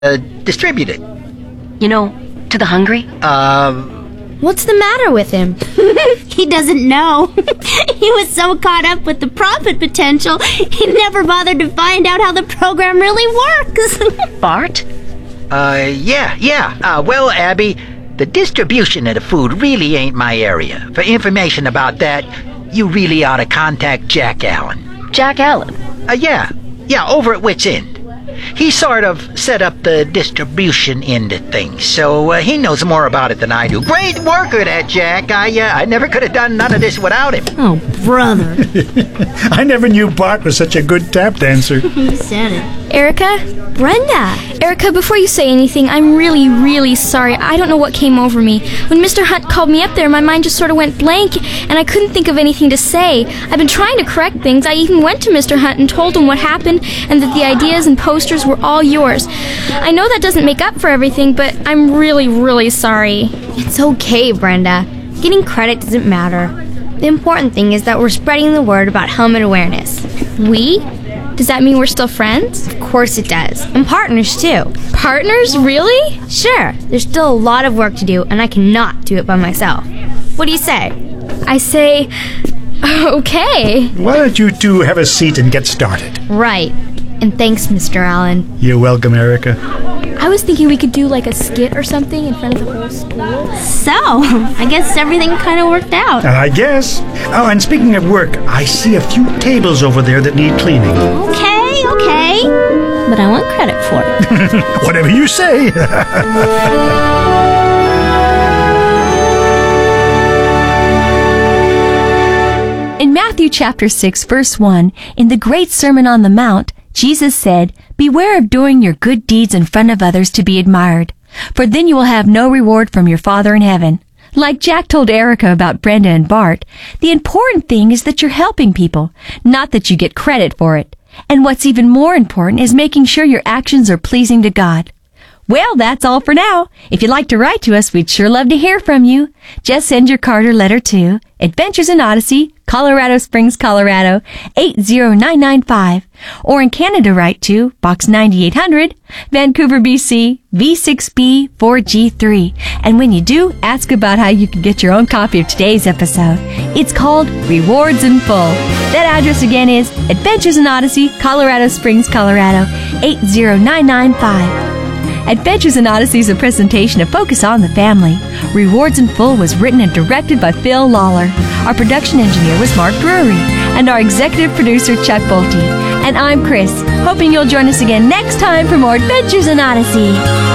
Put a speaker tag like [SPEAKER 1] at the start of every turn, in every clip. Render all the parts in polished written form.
[SPEAKER 1] distributed.
[SPEAKER 2] You know, to the hungry?
[SPEAKER 3] What's the matter with him?
[SPEAKER 4] He doesn't know. He was so caught up with the profit potential, he never bothered to find out how the program really works.
[SPEAKER 2] Bart?
[SPEAKER 1] Yeah. Well, Abby, the distribution of the food really ain't my area. For information about that, you really ought to contact Jack Allen.
[SPEAKER 2] Jack Allen?
[SPEAKER 1] Yeah, over at Wits End. He sort of set up the distribution end of things, so he knows more about it than I do. Great worker, that Jack. I never could have done none of this without him.
[SPEAKER 4] Oh, brother.
[SPEAKER 5] I never knew Bart was such a good tap dancer.
[SPEAKER 4] He said it.
[SPEAKER 3] Erica?
[SPEAKER 4] Brenda!
[SPEAKER 3] Erica, before you say anything, I'm really, really sorry. I don't know what came over me. When Mr. Hunt called me up there, my mind just sort of went blank, and I couldn't think of anything to say. I've been trying to correct things. I even went to Mr. Hunt and told him what happened, and that the ideas and posters were all yours. I know that doesn't make up for everything, but I'm really, really sorry.
[SPEAKER 4] It's okay, Brenda. Getting credit doesn't matter. The important thing is that we're spreading the word about helmet awareness.
[SPEAKER 3] We? Does that mean we're still friends?
[SPEAKER 4] Of course it does. And partners, too.
[SPEAKER 3] Partners? Really?
[SPEAKER 4] Sure. There's still a lot of work to do, and I cannot do it by myself. What do you say?
[SPEAKER 3] I say, okay.
[SPEAKER 5] Why don't you two have a seat and get started?
[SPEAKER 4] Right. And thanks, Mr. Allen.
[SPEAKER 5] You're welcome, Erica.
[SPEAKER 3] I was thinking we could do like a skit or something in front of the whole school.
[SPEAKER 4] So, I guess everything kind of worked out.
[SPEAKER 5] I guess. Oh, and speaking of work, I see a few tables over there that need cleaning.
[SPEAKER 4] Okay. But I want credit for it.
[SPEAKER 5] Whatever you say.
[SPEAKER 6] In Matthew chapter 6, verse 1, in the Great Sermon on the Mount, Jesus said, "Beware of doing your good deeds in front of others to be admired, for then you will have no reward from your Father in heaven." Like Jack told Erica about Brenda and Bart, the important thing is that you're helping people, not that you get credit for it. And what's even more important is making sure your actions are pleasing to God. Well, that's all for now. If you'd like to write to us, we'd sure love to hear from you. Just send your card or letter to Adventures in Odyssey, Colorado Springs, Colorado, 80995. Or in Canada, write to Box 9800, Vancouver, BC, V6B 4G3. And when you do, ask about how you can get your own copy of today's episode. It's called Rewards in Full. That address again is Adventures in Odyssey, Colorado Springs, Colorado, 80995. Adventures in Odyssey is a presentation of Focus on the Family. Rewards in Full was written and directed by Phil Lawler. Our production engineer was Mark Brewery, and our executive producer, Chuck Bolte. And I'm Chris, hoping you'll join us again next time for more Adventures in Odyssey.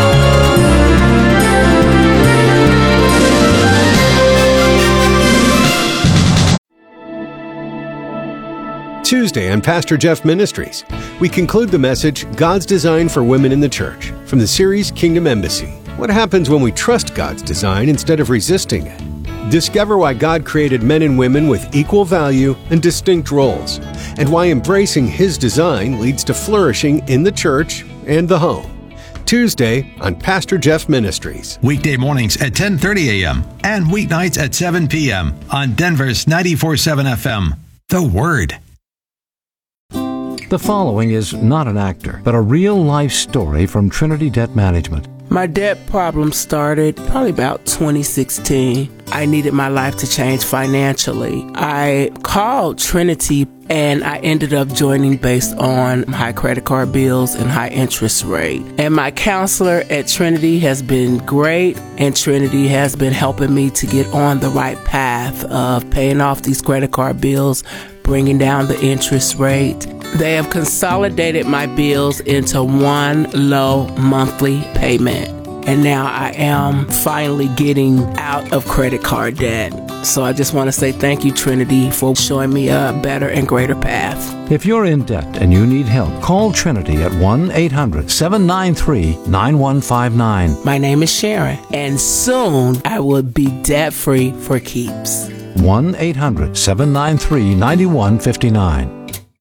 [SPEAKER 7] Tuesday on Pastor Jeff Ministries, we conclude the message, God's Design for Women in the Church, from the series Kingdom Embassy. What happens when we trust God's design instead of resisting it? Discover why God created men and women with equal value and distinct roles, and why embracing His design leads to flourishing in the church and the home. Tuesday on Pastor Jeff Ministries.
[SPEAKER 8] Weekday mornings at 10:30 a.m. and weeknights at 7 p.m. on Denver's 94.7 FM. The Word.
[SPEAKER 9] The following is not an actor, but a real-life story from Trinity Debt Management.
[SPEAKER 10] My debt problem started probably about 2016. I needed my life to change financially. I called Trinity and I ended up joining based on high credit card bills and high interest rate. And my counselor at Trinity has been great, and Trinity has been helping me to get on the right path of paying off these credit card bills, bringing down the interest rate. They have consolidated my bills into one low monthly payment. And now I am finally getting out of credit card debt. So I just want to say thank you, Trinity, for showing me a better and greater path.
[SPEAKER 9] If you're in debt and you need help, call Trinity at 1-800-793-9159.
[SPEAKER 10] My name is Sharon, and soon I will be debt-free for keeps.
[SPEAKER 9] 1-800-793-9159.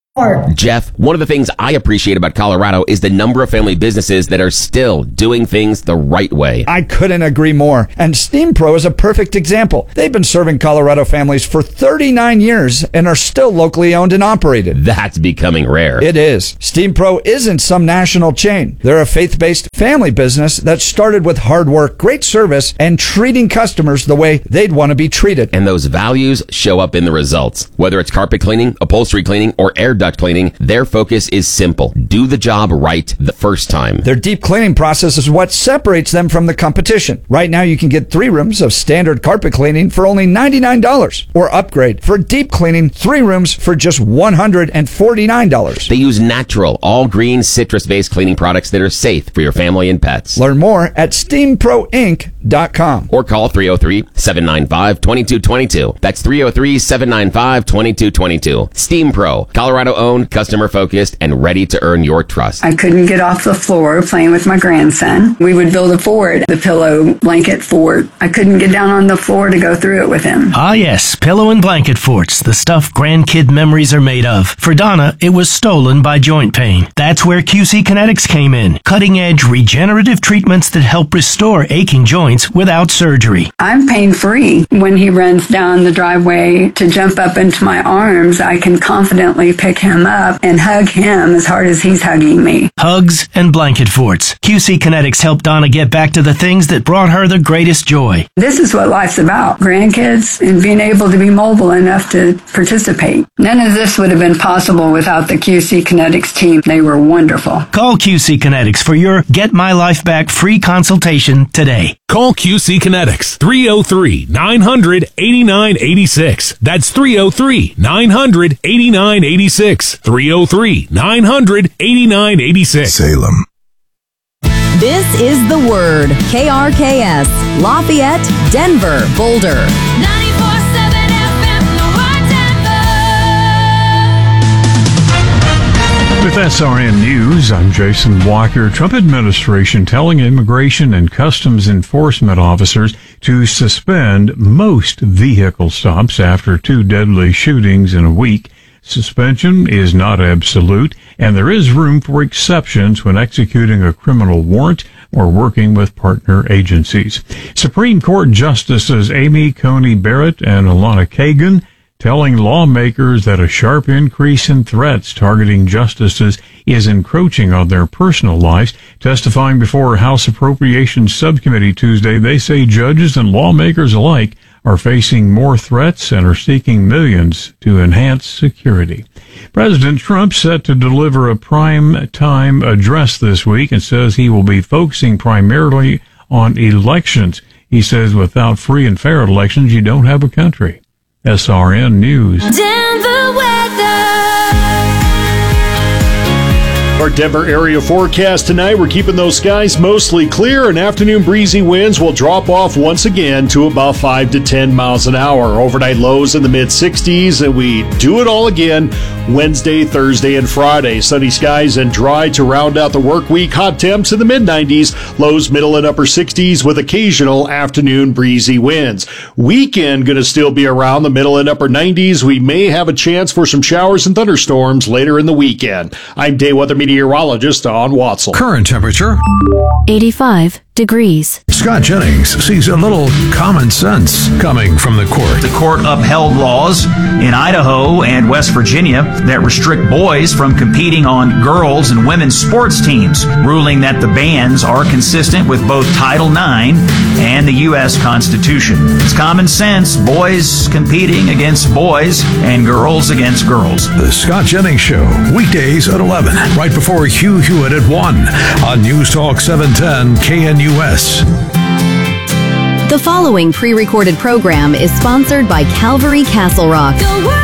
[SPEAKER 11] Jeff, one of the things I appreciate about Colorado is the number of family businesses that are still doing things the right way.
[SPEAKER 12] I couldn't agree more. And Steam Pro is a perfect example. They've been serving Colorado families for 39 years and are still locally owned and operated.
[SPEAKER 11] That's becoming rare.
[SPEAKER 12] It is. Steam Pro isn't some national chain. They're a faith-based family business that started with hard work, great service, and treating customers the way they'd want to be treated.
[SPEAKER 11] And those values show up in the results. Whether it's carpet cleaning, upholstery cleaning, or air duct cleaning, their focus is simple. Do the job right the first time.
[SPEAKER 12] Their deep cleaning process is what separates them from the competition. Right now, you can get 3 rooms of standard carpet cleaning for only $99, or upgrade for deep cleaning 3 rooms for just $149.
[SPEAKER 11] They use natural, all-green, citrus-based cleaning products that are safe for your family and pets.
[SPEAKER 12] Learn more at steamproinc.com.
[SPEAKER 11] Or call 303-795-2222. That's 303-795-2222. Steam Pro, Colorado-owned, customer-focused, and ready to earn your trust.
[SPEAKER 13] I couldn't get off the floor playing with my grandson. We would build a fort, the pillow blanket fort. I couldn't get down on the floor to go through it with him.
[SPEAKER 14] Ah, yes, pillow and blanket forts, the stuff grandkid memories are made of. For Donna, it was stolen by joint pain. That's where QC Kinetics came in. Cutting-edge regenerative treatments that help restore aching joints without surgery.
[SPEAKER 13] I'm pain-free. When he runs down the driveway to jump up into my arms, I can confidently pick him up and hug him as hard as he's hugging me.
[SPEAKER 14] Hugs and blanket forts. QC Kinetics helped Donna get back to the things that brought her the greatest joy.
[SPEAKER 13] This is what life's about. Grandkids and being able to be mobile enough to participate. None of this would have been possible without the QC Kinetics team. They were wonderful.
[SPEAKER 14] Call QC Kinetics for your Get My Life Back free consultation today.
[SPEAKER 15] Call QC Kinetics, 303-900-8986. That's 303-900-8986. 303-900-8986.
[SPEAKER 16] Salem. This is The Word. KRKS, Lafayette, Denver, Boulder.
[SPEAKER 17] 94.7 FM, The Word, Denver.
[SPEAKER 18] With SRN News, I'm Jason Walker. Trump administration telling immigration and customs enforcement officers to suspend most vehicle stops after 2 deadly shootings in a week. Suspension is not absolute, and there is room for exceptions when executing a criminal warrant or working with partner agencies. Supreme Court Justices Amy Coney Barrett and Alana Kagan telling lawmakers that a sharp increase in threats targeting justices is encroaching on their personal lives. Testifying before House Appropriations Subcommittee Tuesday, they say judges and lawmakers alike are facing more threats and are seeking millions to enhance security. President Trump set to deliver a prime-time address this week and says he will be focusing primarily on elections. He says without free and fair elections, you don't have a country. SRN News.
[SPEAKER 17] Denver weather.
[SPEAKER 19] Our Denver area forecast tonight, we're keeping those skies mostly clear, and afternoon breezy winds will drop off once again to about 5 to 10 miles an hour. Overnight lows in the mid-60s, and we do it all again Wednesday, Thursday, and Friday. Sunny skies and dry to round out the work week. Hot temps in the mid-90s, lows middle and upper 60s with occasional afternoon breezy winds. Weekend going to still be around the middle and upper 90s. We may have a chance for some showers and thunderstorms later in the weekend. I'm day weather meteorologist Don Watzel.
[SPEAKER 8] Current temperature
[SPEAKER 2] 85 degrees.
[SPEAKER 8] Scott Jennings sees a little common sense coming from the court.
[SPEAKER 20] The court upheld laws in Idaho and West Virginia that restrict boys from competing on girls' and women's sports teams, ruling that the bans are consistent with both Title IX and the U.S. Constitution. It's common sense, boys competing against boys and girls against girls.
[SPEAKER 8] The Scott Jennings Show, weekdays at 11, right before Hugh Hewitt at 1 on News Talk 710 KNUS.
[SPEAKER 16] The following pre-recorded program is sponsored by Calvary Castle Rock.